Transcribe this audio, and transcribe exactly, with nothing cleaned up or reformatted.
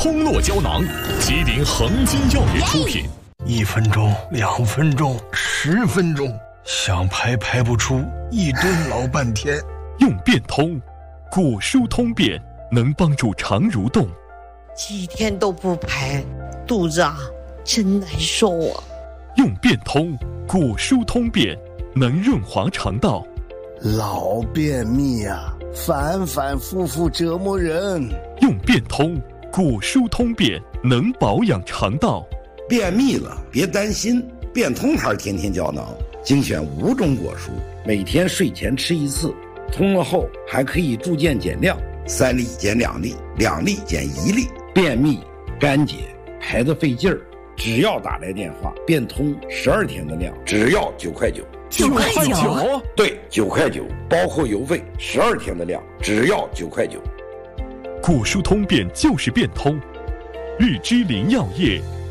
通络胶囊，吉林恒金药业出品。 一分钟，两分钟，十分钟，想排排不出，一蹲老半天。 用变通，果蔬通便，能帮助肠蠕动。 几天都不排，肚子啊真难受啊。 用变通，果蔬通便，能润滑肠道。 老便秘啊，反反复复折磨人。 用变通，果蔬通便，能保养肠道。 便秘了别担心，变通牌天天胶囊精选五种果蔬，每天睡前吃一次，通了后还可以逐渐减量，三粒减两粒，两粒减一粒。便秘干结排得费劲儿，只要打来电话，变通十二天的量，只要九块九。 九块九？ 对，九块九，包括邮费，十二天的量，只要九块九。 果蔬通便就是变通，日之林药业。